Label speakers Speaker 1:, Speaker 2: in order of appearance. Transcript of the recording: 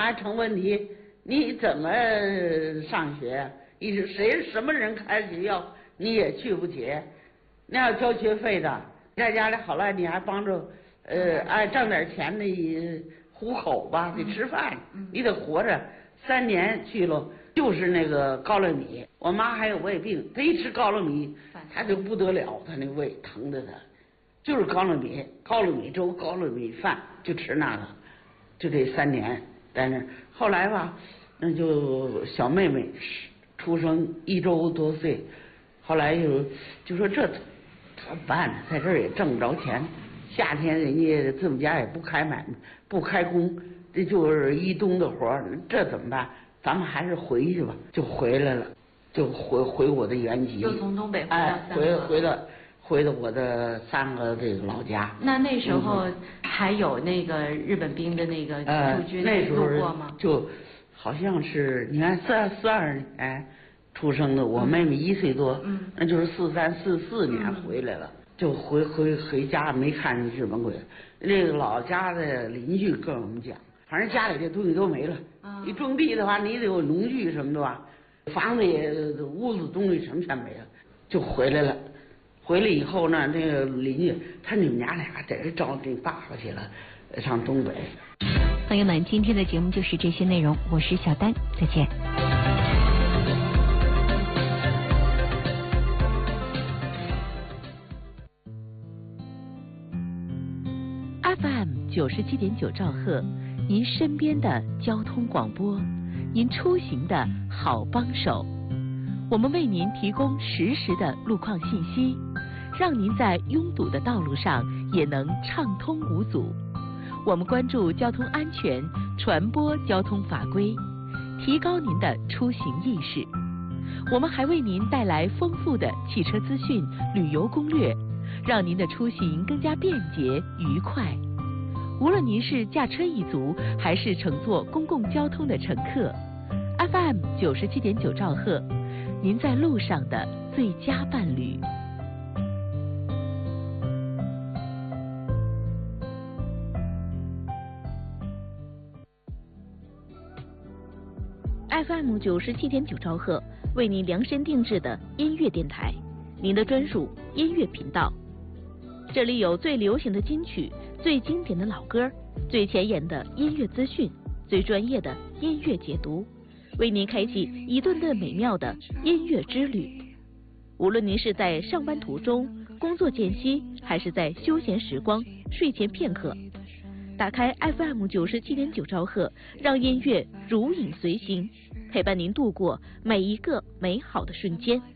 Speaker 1: 还成问题，你怎么上学？你是什么人开学校，你也去不起，那要交学费的，在家里好赖你还帮着挣点钱的糊口吧，得吃饭，你得活着。3年去了，就是那个高粱米。我妈还有胃病，她一吃高粱米，她就不得了，她那胃疼的她，就是高粱米粥、高粱米饭就吃那个，就这3年在那。后来吧，那就小妹妹出生1周多岁，后来就说这怎么办呢？在这儿也挣不着钱，夏天人家自们家也不开工，这就是一冬的活，这怎么办？咱们还是回去吧，就回来了，就回我的原籍，
Speaker 2: 又从东北
Speaker 1: 回到我的3个这个老家。
Speaker 2: 那时候还有那个日本兵的那个驻军路过吗？
Speaker 1: 就好像是你看42年出生的，我妹妹1岁多，那就是43、44年回来了，就回家没看见日本鬼。那个老家的邻居跟我们讲，反正家里的东西都没了。你种地的话，你得有农具什么的吧，房子也屋子东西什么全没了，就回来了。回来以后呢，那个邻居他你们娘俩在这找你爸爸去了，上东北。
Speaker 3: 朋友们，今天的节目就是这些内容，我是小丹，再见。FM 97.9兆赫，您身边的交通广播，您出行的好帮手。我们为您提供实时的路况信息，让您在拥堵的道路上也能畅通无阻。我们关注交通安全，传播交通法规，提高您的出行意识。我们还为您带来丰富的汽车资讯、旅游攻略，让您的出行更加便捷愉快。无论您是驾车一族，还是乘坐公共交通的乘客， FM 97.9兆赫，您在路上的最佳伴侣。FM 97.9兆赫，为您量身定制的音乐电台，您的专属音乐频道。这里有最流行的金曲，最经典的老歌，最前沿的音乐资讯，最专业的音乐解读，为您开启一顿顿美妙的音乐之旅。无论您是在上班途中、工作间隙，还是在休闲时光、睡前片刻，打开 FM 97.9兆赫，让音乐如影随形，陪伴您度过每一个美好的瞬间。